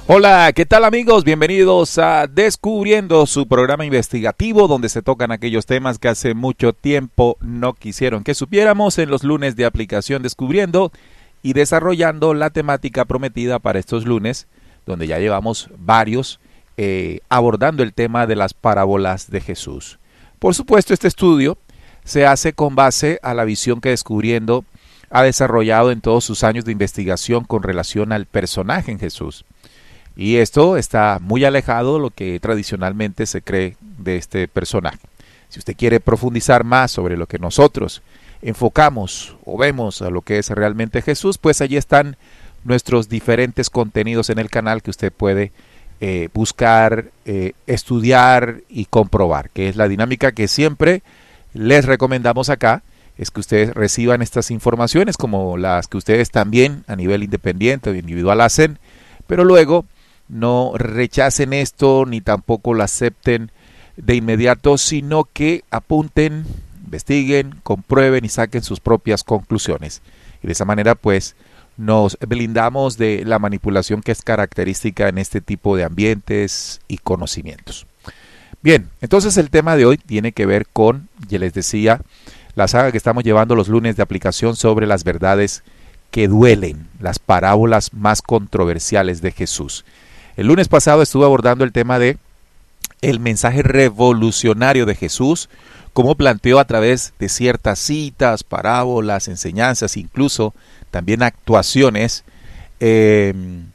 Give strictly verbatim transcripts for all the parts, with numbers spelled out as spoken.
Hola, ¿qué tal amigos? Bienvenidos a Descubriendo, su programa investigativo donde se tocan aquellos temas que hace mucho tiempo no quisieron que supiéramos, en los lunes de aplicación Descubriendo y desarrollando la temática prometida para estos lunes, donde ya llevamos varios eh, abordando el tema de las parábolas de Jesús. Por supuesto, este estudio se hace con base a la visión que Descubriendo ha desarrollado en todos sus años de investigación con relación al personaje en Jesús. Y esto está muy alejado de lo que tradicionalmente se cree de este personaje. Si usted quiere profundizar más sobre lo que nosotros enfocamos o vemos a lo que es realmente Jesús, pues allí están nuestros diferentes contenidos en el canal que usted puede eh, buscar, eh, estudiar y comprobar, que es la dinámica que siempre les recomendamos acá, es que ustedes reciban estas informaciones como las que ustedes también a nivel independiente o individual hacen, pero luego no rechacen esto ni tampoco lo acepten de inmediato, sino que apunten, investiguen, comprueben y saquen sus propias conclusiones. Y de esa manera pues nos blindamos de la manipulación que es característica en este tipo de ambientes y conocimientos. Bien, entonces el tema de hoy tiene que ver con, ya les decía, la saga que estamos llevando los lunes de aplicación sobre las verdades que duelen, las parábolas más controversiales de Jesús. El lunes pasado estuve abordando el tema de el mensaje revolucionario de Jesús, cómo planteó a través de ciertas citas, parábolas, enseñanzas, incluso también actuaciones, eh,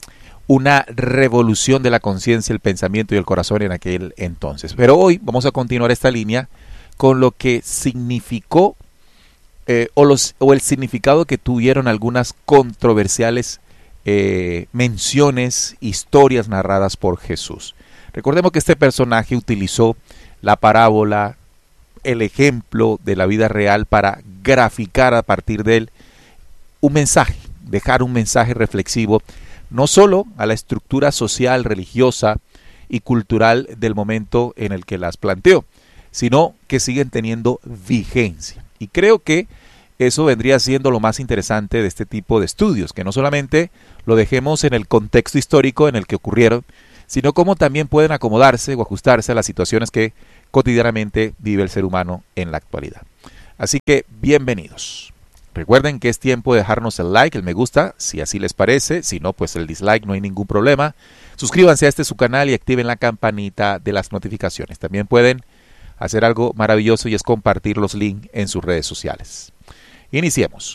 una revolución de la conciencia, el pensamiento y el corazón en aquel entonces. Pero hoy vamos a continuar esta línea con lo que significó eh, o, los, o el significado que tuvieron algunas controversiales Eh, menciones, historias narradas por Jesús. Recordemos que este personaje utilizó la parábola, el ejemplo de la vida real para graficar a partir de él un mensaje, dejar un mensaje reflexivo, no solo a la estructura social, religiosa y cultural del momento en el que las planteó, sino que siguen teniendo vigencia. Y creo que eso vendría siendo lo más interesante de este tipo de estudios, que no solamente lo dejemos en el contexto histórico en el que ocurrieron, sino cómo también pueden acomodarse o ajustarse a las situaciones que cotidianamente vive el ser humano en la actualidad. Así que bienvenidos. Recuerden que es tiempo de dejarnos el like, el me gusta, si así les parece, si no, pues el dislike, no hay ningún problema. Suscríbanse a este su canal y activen la campanita de las notificaciones. También pueden hacer algo maravilloso y es compartir los links en sus redes sociales. Iniciemos.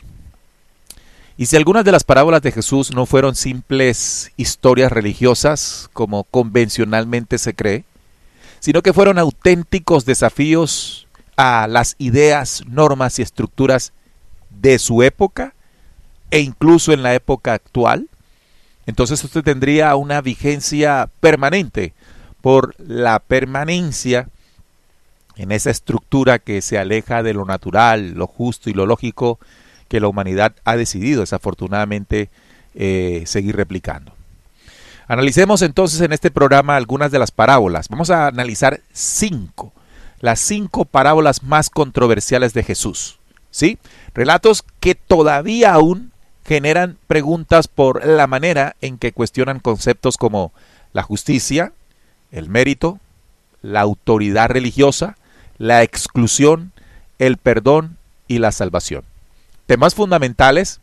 Y si algunas de las parábolas de Jesús no fueron simples historias religiosas, como convencionalmente se cree, sino que fueron auténticos desafíos a las ideas, normas y estructuras de su época, e incluso en la época actual, entonces usted tendría una vigencia permanente por la permanencia en esa estructura que se aleja de lo natural, lo justo y lo lógico que la humanidad ha decidido desafortunadamente eh, seguir replicando. Analicemos entonces en este programa algunas de las parábolas. Vamos a analizar cinco, las cinco parábolas más controversiales de Jesús, ¿sí? Relatos que todavía aún generan preguntas por la manera en que cuestionan conceptos como la justicia, el mérito, la autoridad religiosa, la exclusión, el perdón y la salvación. Temas fundamentales,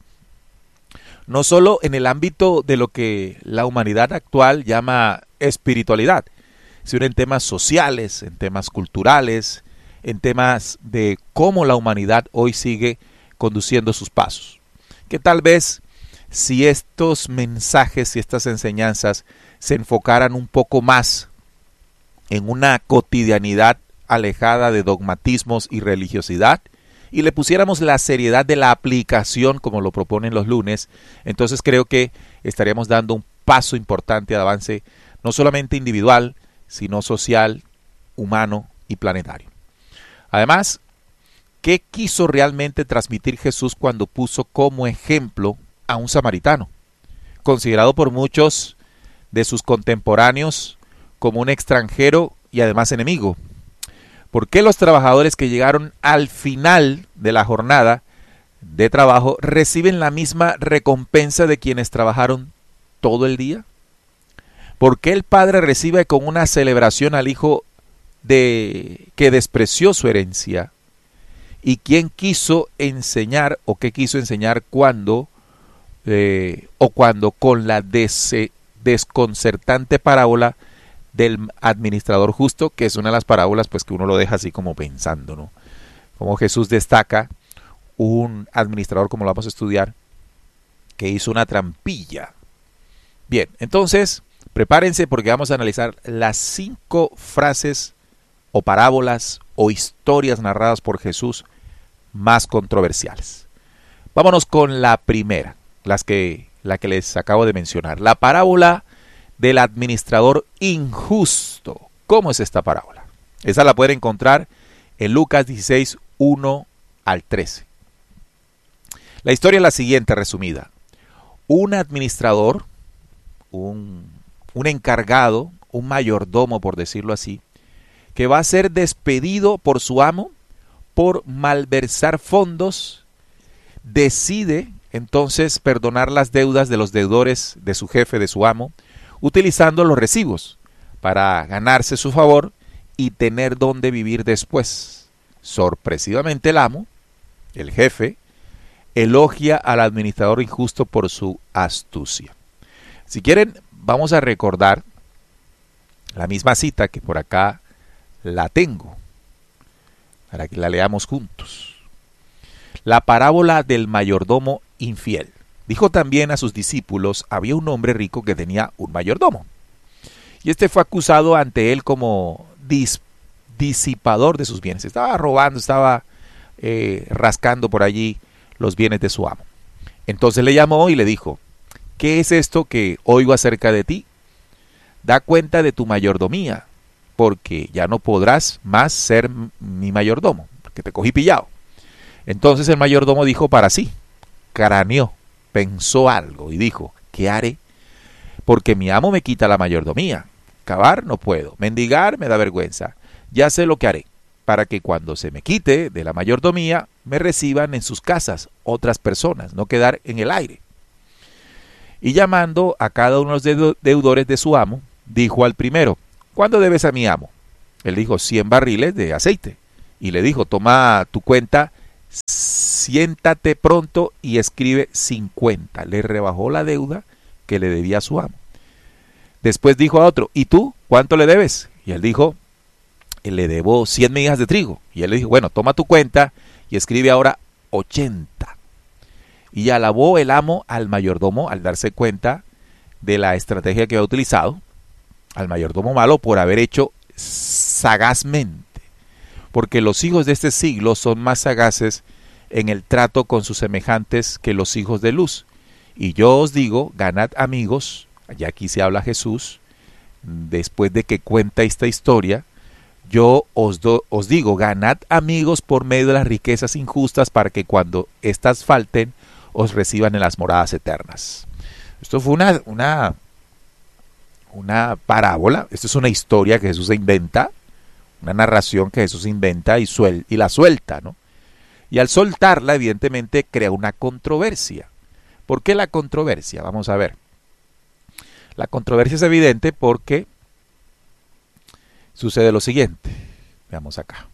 no solo en el ámbito de lo que la humanidad actual llama espiritualidad, sino en temas sociales, en temas culturales, en temas de cómo la humanidad hoy sigue conduciendo sus pasos. Que tal vez si estos mensajes y estas enseñanzas se enfocaran un poco más en una cotidianidad alejada de dogmatismos y religiosidad, y le pusiéramos la seriedad de la aplicación como lo proponen los lunes, entonces creo que estaríamos dando un paso importante de avance, no solamente individual, sino social, humano y planetario. Además, ¿qué quiso realmente transmitir Jesús cuando puso como ejemplo a un samaritano, considerado por muchos de sus contemporáneos como un extranjero y además enemigo? ¿Por qué los trabajadores que llegaron al final de la jornada de trabajo reciben la misma recompensa de quienes trabajaron todo el día? ¿Por qué el padre recibe con una celebración al hijo de que despreció su herencia? ¿Y quién quiso enseñar o qué quiso enseñar cuando eh, o cuando con la des, desconcertante parábola del administrador justo, que es una de las parábolas pues que uno lo deja así como pensando, ¿no? Como Jesús destaca un administrador, como lo vamos a estudiar, que hizo una trampilla. Bien, entonces prepárense porque vamos a analizar las cinco frases o parábolas o historias narradas por Jesús más controversiales. Vámonos con la primera, las que, la que les acabo de mencionar, la parábola del administrador injusto. ¿Cómo es esta parábola? Esa la pueden encontrar en Lucas dieciséis, uno al trece. La historia es la siguiente, resumida. Un administrador, un, un encargado, un mayordomo, por decirlo así, que va a ser despedido por su amo por malversar fondos, decide entonces perdonar las deudas de los deudores de su jefe, de su amo, utilizando los recibos para ganarse su favor y tener donde vivir después. Sorpresivamente el amo, el jefe, elogia al administrador injusto por su astucia. Si quieren, vamos a recordar la misma cita que por acá la tengo, para que la leamos juntos. La parábola del mayordomo infiel. Dijo también a sus discípulos, había un hombre rico que tenía un mayordomo. Y este fue acusado ante él como dis, disipador de sus bienes. Estaba robando, estaba eh, rascando por allí los bienes de su amo. Entonces le llamó y le dijo, ¿qué es esto que oigo acerca de ti? Da cuenta de tu mayordomía, porque ya no podrás más ser mi mayordomo, porque te cogí pillado. Entonces el mayordomo dijo para sí, craneó, pensó algo y dijo, ¿qué haré? Porque mi amo me quita la mayordomía. Cavar no puedo, mendigar me da vergüenza. Ya sé lo que haré, para que cuando se me quite de la mayordomía, me reciban en sus casas otras personas, no quedar en el aire. Y llamando a cada uno de los deudores de su amo, dijo al primero, ¿cuánto debes a mi amo? Él dijo, cien barriles de aceite. Y le dijo, toma tu cuenta, siéntate pronto y escribe cincuenta. Le rebajó la deuda que le debía a su amo. Después dijo a otro, ¿y tú cuánto le debes? Y él dijo, le debo cien migas de trigo. Y él le dijo, bueno, toma tu cuenta y escribe ahora ochenta. Y alabó el amo al mayordomo al darse cuenta de la estrategia que había utilizado, al mayordomo malo por haber hecho sagazmente. Porque los hijos de este siglo son más sagaces en el trato con sus semejantes que los hijos de luz. Y yo os digo, ganad amigos, ya aquí se habla Jesús, después de que cuenta esta historia, yo os, do, os digo, ganad amigos por medio de las riquezas injustas para que cuando éstas falten, os reciban en las moradas eternas. Esto fue una, una, una parábola, esto es una historia que Jesús inventa, una narración que Jesús inventa y, suel, y la suelta, ¿no? Y al soltarla, evidentemente, crea una controversia. ¿Por qué la controversia? Vamos a ver. La controversia es evidente porque sucede lo siguiente. Veamos acá.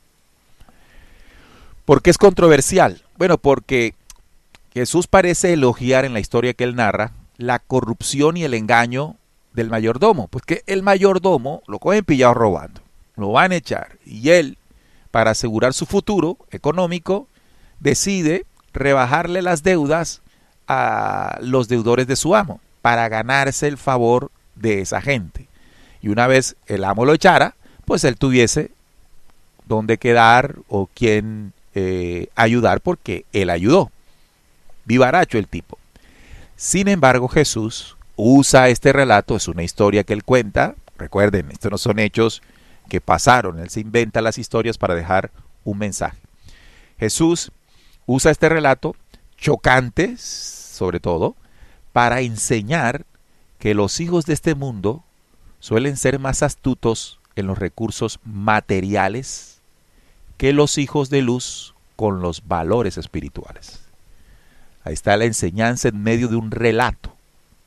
¿Por qué es controversial? Bueno, porque Jesús parece elogiar en la historia que él narra la corrupción y el engaño del mayordomo. Pues que el mayordomo lo cogen pillado robando, lo van a echar. Y él, para asegurar su futuro económico, decide rebajarle las deudas a los deudores de su amo para ganarse el favor de esa gente. Y una vez el amo lo echara, pues él tuviese dónde quedar o quién eh, ayudar porque él ayudó. Vivaracho el tipo. Sin embargo, Jesús usa este relato, es una historia que él cuenta. Recuerden, estos no son hechos que pasaron, él se inventa las historias para dejar un mensaje. Jesús usa este relato chocante, sobre todo, para enseñar que los hijos de este mundo suelen ser más astutos en los recursos materiales que los hijos de luz con los valores espirituales. Ahí está la enseñanza en medio de un relato.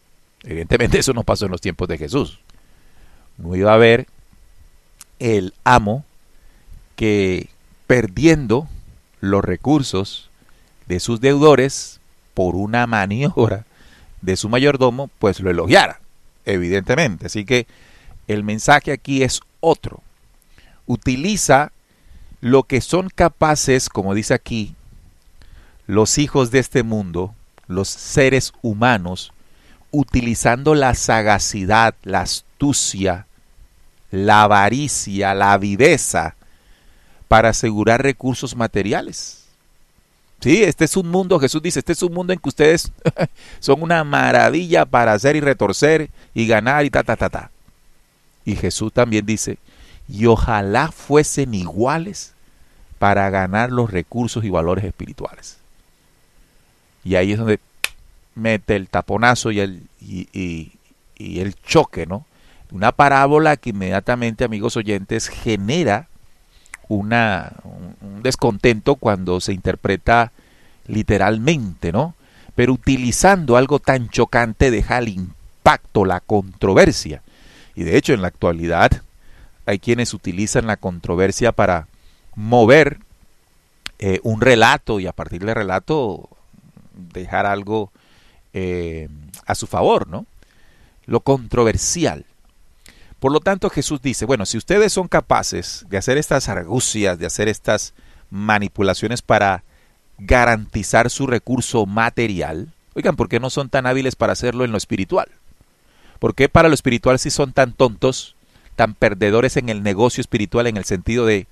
Evidentemente eso no pasó en los tiempos de Jesús. No iba a haber el amo que, perdiendo los recursos de sus deudores por una maniobra de su mayordomo, pues lo elogiara, evidentemente. Así que el mensaje aquí es otro. Utiliza lo que son capaces, como dice aquí, los hijos de este mundo, los seres humanos, utilizando la sagacidad, la astucia, la avaricia, la viveza, para asegurar recursos materiales. Sí, este es un mundo, Jesús dice, este es un mundo en que ustedes son una maravilla para hacer y retorcer y ganar y ta, ta, ta, ta. Y Jesús también dice, y ojalá fuesen iguales para ganar los recursos y valores espirituales. Y ahí es donde mete el taponazo y el, y, y, y el choque, ¿no? Una parábola que inmediatamente, amigos oyentes, genera una, un descontento cuando se interpreta literalmente, ¿no? Pero utilizando algo tan chocante deja el impacto, la controversia. Y de hecho en la actualidad hay quienes utilizan la controversia para mover eh, un relato y a partir del relato dejar algo eh, a su favor, ¿no? Lo controversial. Por lo tanto, Jesús dice, bueno, si ustedes son capaces de hacer estas argucias, de hacer estas manipulaciones para garantizar su recurso material, oigan, ¿por qué no son tan hábiles para hacerlo en lo espiritual? ¿Por qué para lo espiritual sí son tan tontos, tan perdedores en el negocio espiritual en el sentido de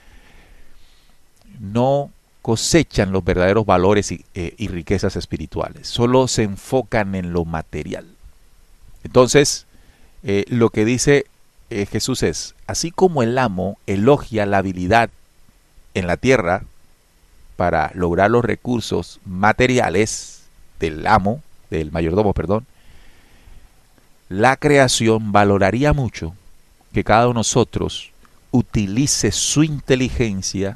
no cosechan los verdaderos valores y, eh, y riquezas espirituales? Solo se enfocan en lo material. Entonces, Eh, lo que dice eh, Jesús es, así como el amo elogia la habilidad en la tierra para lograr los recursos materiales del amo, del mayordomo, perdón, la creación valoraría mucho que cada uno de nosotros utilice su inteligencia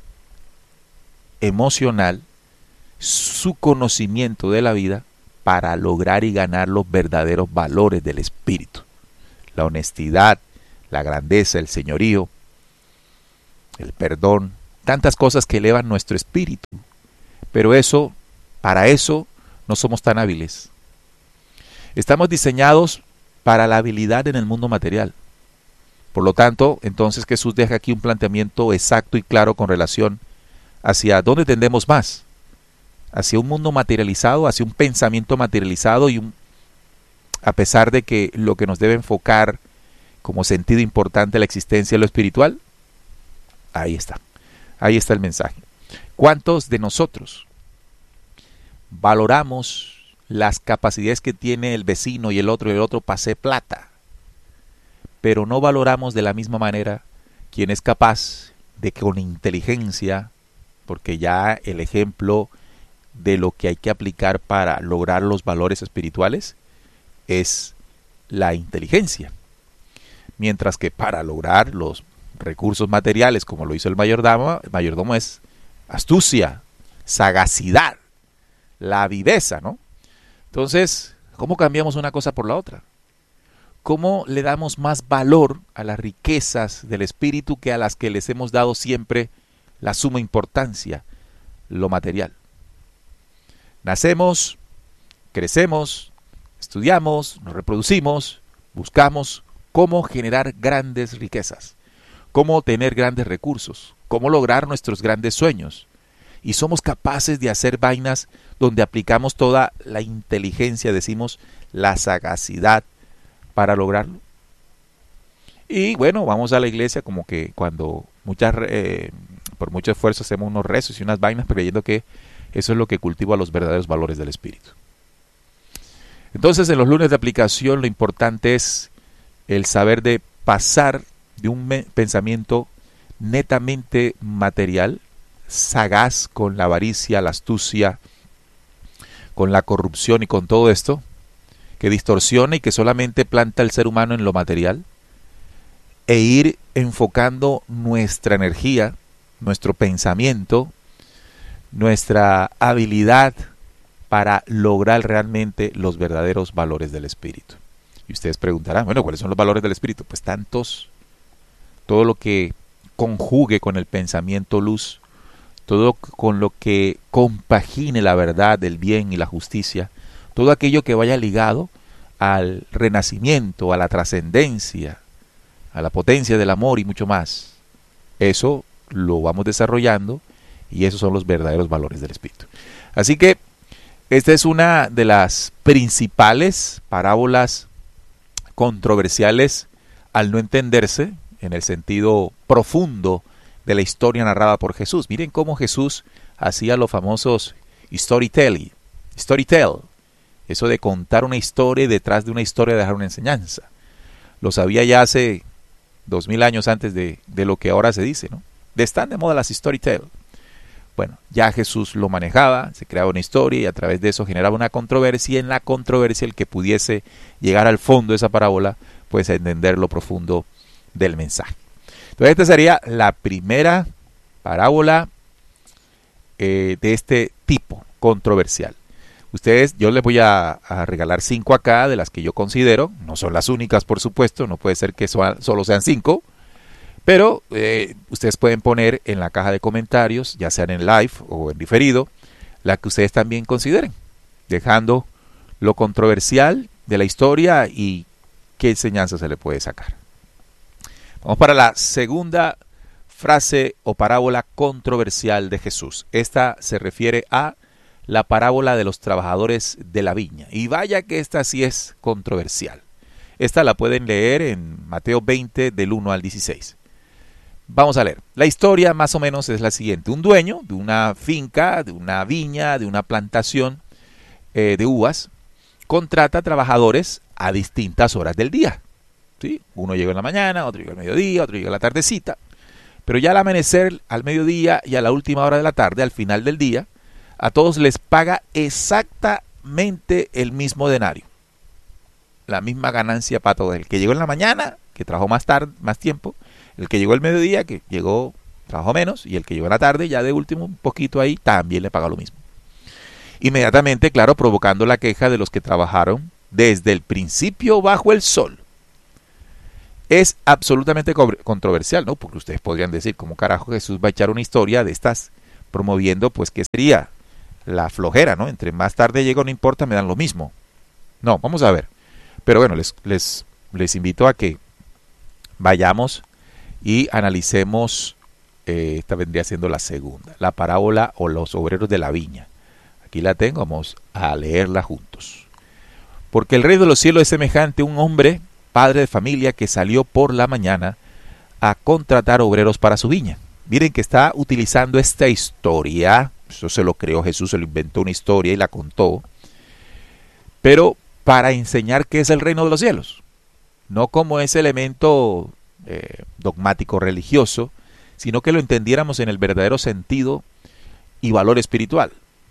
emocional, su conocimiento de la vida para lograr y ganar los verdaderos valores del espíritu. La honestidad, la grandeza, el señorío, el perdón, tantas cosas que elevan nuestro espíritu. Pero eso, para eso, no somos tan hábiles. Estamos diseñados para la habilidad en el mundo material. Por lo tanto, entonces Jesús deja aquí un planteamiento exacto y claro con relación hacia dónde tendemos más. Hacia un mundo materializado, hacia un pensamiento materializado y un a pesar de que lo que nos debe enfocar como sentido importante la existencia de lo espiritual, ahí está, ahí está el mensaje. ¿Cuántos de nosotros valoramos las capacidades que tiene el vecino y el otro y el otro para hacer plata, pero no valoramos de la misma manera quien es capaz de que con inteligencia, porque ya el ejemplo de lo que hay que aplicar para lograr los valores espirituales es la inteligencia, mientras que para lograr los recursos materiales, como lo hizo el mayordomo, el mayordomo es astucia, sagacidad, la viveza, ¿no? Entonces, ¿cómo cambiamos una cosa por la otra? ¿Cómo le damos más valor a las riquezas del espíritu que a las que les hemos dado siempre la suma importancia, lo material? Nacemos, crecemos, estudiamos, nos reproducimos, buscamos cómo generar grandes riquezas, cómo tener grandes recursos, cómo lograr nuestros grandes sueños. Y somos capaces de hacer vainas donde aplicamos toda la inteligencia, decimos, la sagacidad para lograrlo. Y bueno, vamos a la iglesia como que cuando muchas, eh, por mucho esfuerzo hacemos unos rezos y unas vainas creyendo que eso es lo que cultiva los verdaderos valores del espíritu. Entonces, en los lunes de aplicación lo importante es el saber de pasar de un pensamiento netamente material, sagaz con la avaricia, la astucia, con la corrupción y con todo esto, que distorsiona y que solamente planta al ser humano en lo material, e ir enfocando nuestra energía, nuestro pensamiento, nuestra habilidad para lograr realmente los verdaderos valores del Espíritu. Y ustedes preguntarán, bueno, ¿cuáles son los valores del Espíritu? Pues tantos, todo lo que conjugue con el pensamiento luz, todo con lo que compagine la verdad, el bien y la justicia, todo aquello que vaya ligado al renacimiento, a la trascendencia, a la potencia del amor y mucho más. Eso lo vamos desarrollando y esos son los verdaderos valores del Espíritu. Así que esta es una de las principales parábolas controversiales al no entenderse en el sentido profundo de la historia narrada por Jesús. Miren cómo Jesús hacía los famosos storytelling, storytell, eso de contar una historia y detrás de una historia dejar una enseñanza. Lo sabía ya hace dos mil años antes de, de lo que ahora se dice, ¿no? De están de moda las storytell. Bueno, ya Jesús lo manejaba, se creaba una historia y a través de eso generaba una controversia, y en la controversia el que pudiese llegar al fondo de esa parábola, pues a entender lo profundo del mensaje. Entonces esta sería la primera parábola eh, de este tipo controversial. Ustedes, yo les voy a, a regalar cinco acá de las que yo considero, no son las únicas por supuesto, no puede ser que so, solo sean cinco, pero eh, ustedes pueden poner en la caja de comentarios, ya sean en live o en diferido, la que ustedes también consideren, dejando lo controversial de la historia y qué enseñanza se le puede sacar. Vamos para la segunda frase o parábola controversial de Jesús. Esta se refiere a la parábola de los trabajadores de la viña. Y vaya que esta sí es controversial. Esta la pueden leer en Mateo veinte del uno al dieciséis. Vamos a leer. La historia más o menos es la siguiente. Un dueño de una finca, de una viña, de una plantación eh, de uvas, contrata trabajadores a distintas horas del día. ¿Sí? Uno llega en la mañana, otro llega al mediodía, otro llega a la tardecita. Pero ya al amanecer, al mediodía y a la última hora de la tarde, al final del día, a todos les paga exactamente el mismo denario. La misma ganancia para todos. El que llegó en la mañana, que trabajó más tarde, más tiempo. El que llegó al mediodía, que llegó, trabajó menos. Y el que llegó en la tarde, ya de último, un poquito ahí, también le paga lo mismo. Inmediatamente, claro, provocando la queja de los que trabajaron desde el principio bajo el sol. Es absolutamente controversial, ¿no? Porque ustedes podrían decir, ¿cómo carajo Jesús va a echar una historia de estas promoviendo, pues, qué sería la flojera, ¿no? Entre más tarde llego, no importa, me dan lo mismo. No, vamos a ver. Pero bueno, les, les, les invito a que vayamos y analicemos, eh, esta vendría siendo la segunda, la parábola o los obreros de la viña. Aquí la tengo, vamos a leerla juntos. Porque el reino de los cielos es semejante a un hombre, padre de familia, que salió por la mañana a contratar obreros para su viña. Miren que está utilizando esta historia, eso se lo creó Jesús, se lo inventó una historia y la contó, pero para enseñar qué es el reino de los cielos, no como ese elemento eh, dogmático religioso, sino que lo entendiéramos en el verdadero sentido y valor espiritual.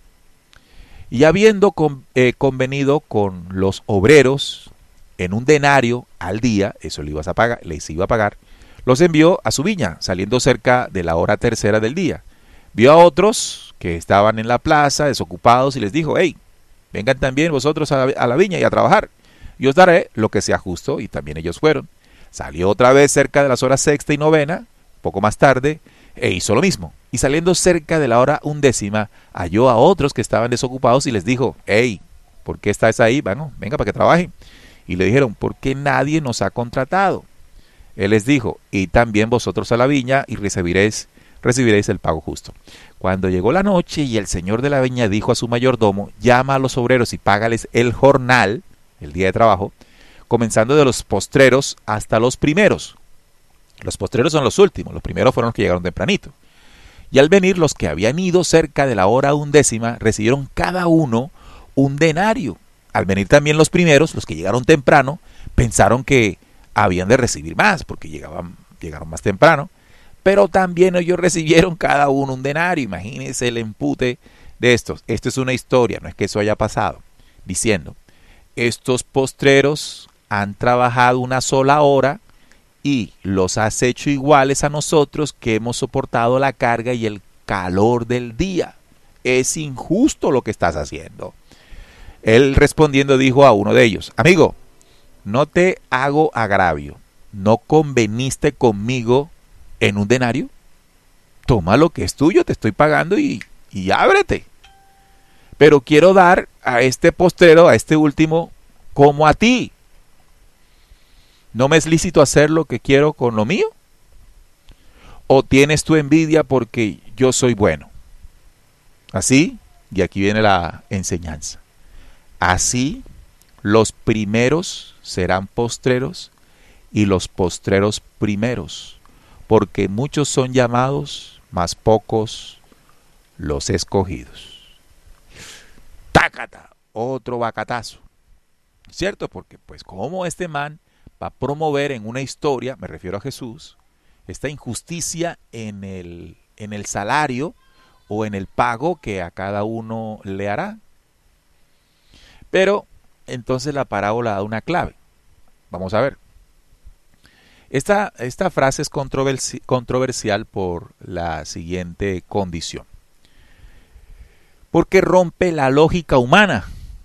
Y habiendo con, eh, convenido con los obreros en un denario al día, eso le ibas a pagar, les iba a pagar, los envió a su viña, saliendo cerca de la hora tercera del día. Vio a otros que estaban en la plaza, desocupados, y les dijo, hey, vengan también vosotros a la, a la viña y a trabajar, y os daré lo que sea justo, y también ellos fueron. Salió otra vez cerca de las horas sexta y novena, poco más tarde, e hizo lo mismo. Y saliendo cerca de la hora undécima, halló a otros que estaban desocupados y les dijo, hey, ¿por qué estáis ahí? Bueno, venga para que trabajen. Y le dijeron, ¿por qué nadie nos ha contratado? Él les dijo, y también vosotros a la viña y recibiréis, recibiréis el pago justo. Cuando llegó la noche y el señor de la viña dijo a su mayordomo, llama a los obreros y págales el jornal, el día de trabajo, comenzando de los postreros hasta los primeros. Los postreros son los últimos, los primeros fueron los que llegaron tempranito. Y al venir los que habían ido cerca de la hora undécima, recibieron cada uno un denario. Al venir también los primeros, los que llegaron temprano, pensaron que habían de recibir más, porque llegaban, llegaron más temprano, pero también ellos recibieron cada uno un denario. Imagínense el empute de estos. Esto es una historia, no es que eso haya pasado, diciendo, estos postreros han trabajado una sola hora y los has hecho iguales a nosotros que hemos soportado la carga y el calor del día. Es injusto lo que estás haciendo. Él respondiendo dijo a uno de ellos: amigo, no te hago agravio, ¿no conveniste conmigo en un denario? Toma lo que es tuyo, te estoy pagando y, y ábrete. Pero quiero dar a este postrero, a este último, como a ti. ¿No me es lícito hacer lo que quiero con lo mío? ¿O tienes tu envidia porque yo soy bueno? Así, y aquí viene la enseñanza. Así, los primeros serán postreros y los postreros primeros, porque muchos son llamados, mas pocos los escogidos. ¡Tácata! Otro bacatazo. ¿Cierto? Porque pues como este man va a promover en una historia, me refiero a Jesús, esta injusticia en el, en el salario o en el pago que a cada uno le hará. Pero entonces la parábola da una clave. Vamos a ver. Esta, esta frase es controversi- controversial por la siguiente condición. Porque rompe la lógica humana.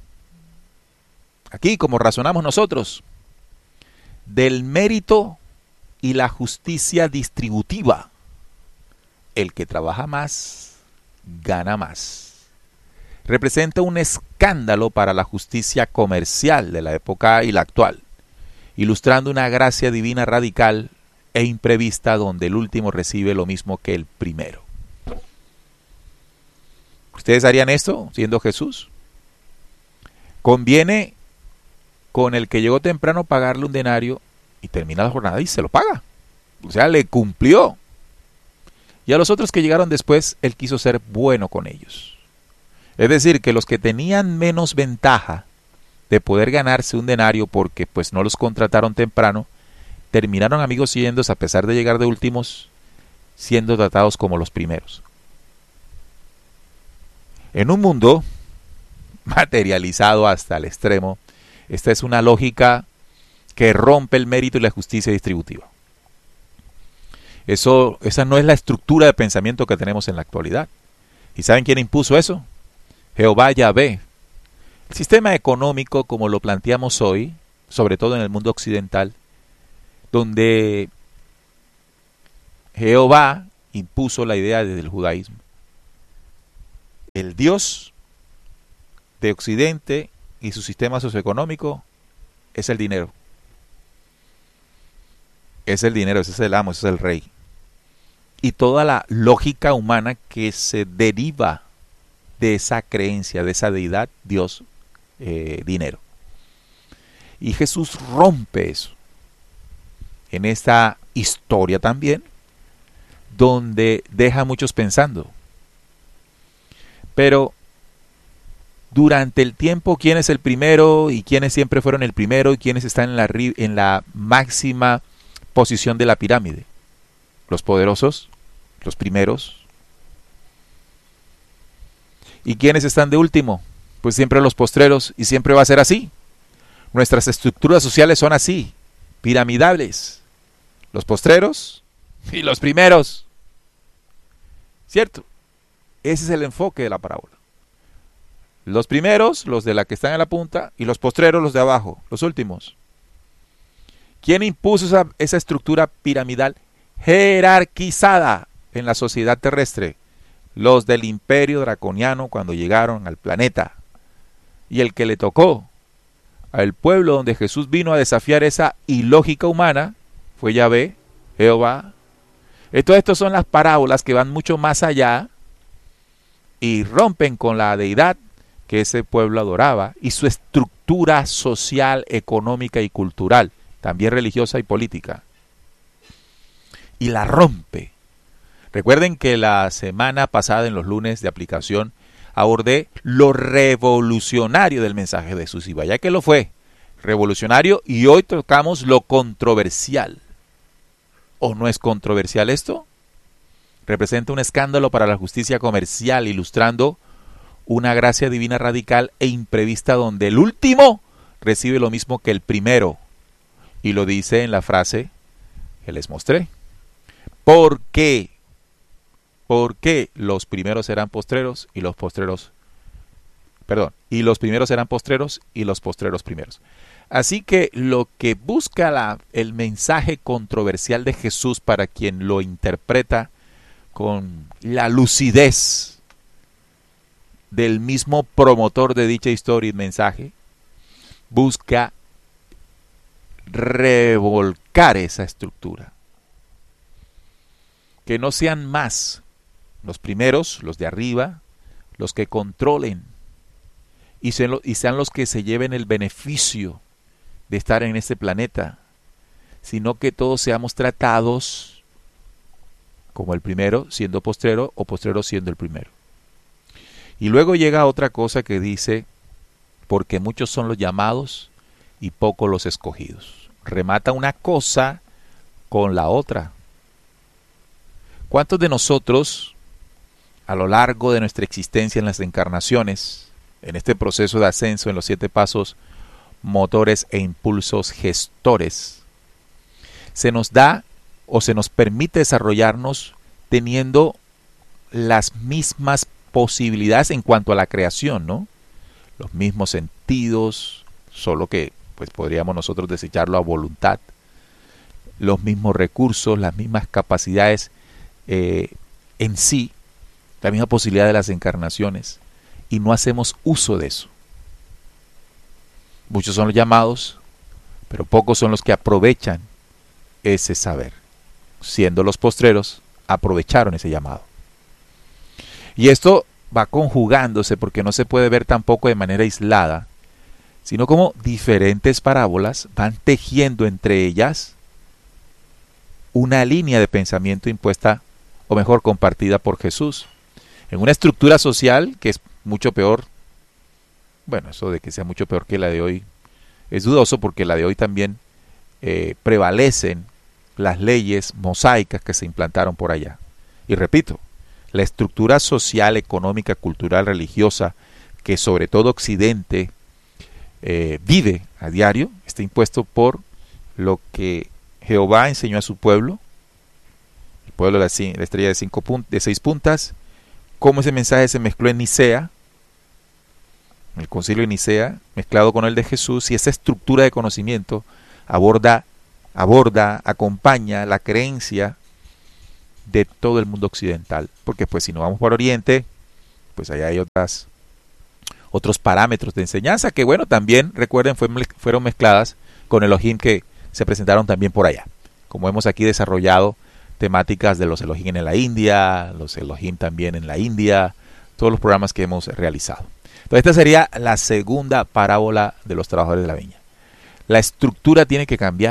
Aquí, como razonamos nosotros, del mérito y la justicia distributiva. El que trabaja más, gana más. Representa un escándalo para la justicia comercial de la época y la actual, ilustrando una gracia divina radical e imprevista donde el último recibe lo mismo que el primero. ¿Ustedes harían esto siendo Jesús? Conviene con el que llegó temprano pagarle un denario y termina la jornada y se lo paga. O sea, le cumplió. Y a los otros que llegaron después, él quiso ser bueno con ellos. Es decir, que los que tenían menos ventaja de poder ganarse un denario porque pues no los contrataron temprano, terminaron amigos yendo, a pesar de llegar de últimos, siendo tratados como los primeros. En un mundo materializado hasta el extremo, esta es una lógica que rompe el mérito y la justicia distributiva. Eso, esa no es la estructura de pensamiento que tenemos en la actualidad. ¿Y saben quién impuso eso? Jehová Yahvé. El sistema económico como lo planteamos hoy, sobre todo en el mundo occidental, donde Jehová impuso la idea desde el judaísmo. El Dios de Occidente y su sistema socioeconómico es el dinero. Es el dinero, ese es el amo, ese es el rey. Y toda la lógica humana que se deriva de esa creencia, de esa deidad, Dios, eh, dinero. Y Jesús rompe eso en esta historia también, donde deja a muchos pensando. Pero durante el tiempo, ¿quién es el primero y quiénes siempre fueron el primero y quiénes están en la, en la máxima posición de la pirámide? Los poderosos, los primeros. ¿Y quiénes están de último? Pues siempre los postreros, y siempre va a ser así. Nuestras estructuras sociales son así, piramidales. Los postreros y los primeros. ¿Cierto? Ese es el enfoque de la parábola. Los primeros, los de la que están en la punta, y los postreros, los de abajo, los últimos. ¿Quién impuso esa, esa estructura piramidal jerarquizada en la sociedad terrestre? Los del imperio draconiano cuando llegaron al planeta. Y el que le tocó al pueblo donde Jesús vino a desafiar esa ilógica humana fue Yahvé, Jehová. Entonces, estas son las parábolas que van mucho más allá y rompen con la deidad que ese pueblo adoraba y su estructura social, económica y cultural, también religiosa y política. Y la rompe. Recuerden que la semana pasada, en los lunes de aplicación, abordé lo revolucionario del mensaje de Jesús. Y vaya que lo fue, revolucionario, y hoy tocamos lo controversial. ¿O no es controversial esto? Representa un escándalo para la justicia comercial, ilustrando una gracia divina radical e imprevista donde el último recibe lo mismo que el primero. Y lo dice en la frase que les mostré. ¿Por qué? ¿Por qué los primeros serán postreros y los postreros perdón, y los primeros serán postreros y los postreros primeros. Así que lo que busca la, el mensaje controversial de Jesús para quien lo interpreta con la lucidez del mismo promotor de dicha historia y mensaje, busca revolcar esa estructura. Que no sean más los primeros, los de arriba, los que controlen y sean, y sean los que se lleven el beneficio de estar en este planeta, sino que todos seamos tratados como el primero siendo postrero o postrero siendo el primero. Y luego llega otra cosa que dice, porque muchos son los llamados y pocos los escogidos. Remata una cosa con la otra. ¿Cuántos de nosotros, a lo largo de nuestra existencia en las encarnaciones, en este proceso de ascenso en los siete pasos, motores e impulsos gestores, se nos da o se nos permite desarrollarnos teniendo las mismas posibilidades en cuanto a la creación, ¿no? Los mismos sentidos, solo que pues podríamos nosotros desecharlo a voluntad, los mismos recursos, las mismas capacidades eh, en sí, la misma posibilidad de las encarnaciones, y no hacemos uso de eso. Muchos son los llamados, pero pocos son los que aprovechan ese saber. Siendo los postreros, aprovecharon ese llamado. Y esto va conjugándose porque no se puede ver tampoco de manera aislada, sino como diferentes parábolas van tejiendo entre ellas una línea de pensamiento impuesta, o mejor compartida por Jesús, en una estructura social que es mucho peor. Bueno, eso de que sea mucho peor que la de hoy es dudoso, porque la de hoy también eh, prevalecen las leyes mosaicas que se implantaron por allá. Y repito, la estructura social, económica, cultural, religiosa, que sobre todo Occidente eh, vive a diario, está impuesto por lo que Jehová enseñó a su pueblo, el pueblo de la, la estrella de, cinco punt de seis puntas, cómo ese mensaje se mezcló en Nicea, el concilio de Nicea, mezclado con el de Jesús, y esa estructura de conocimiento aborda, aborda, acompaña la creencia de todo el mundo occidental, porque pues si no vamos por Oriente, pues allá hay otras, otros parámetros de enseñanza que bueno, también recuerden fue, fueron mezcladas con Elohim que se presentaron también por allá, como hemos aquí desarrollado temáticas de los Elohim en la India, los Elohim también en la India, todos los programas que hemos realizado. Entonces esta sería la segunda parábola de los trabajadores de la viña. La estructura tiene que cambiar.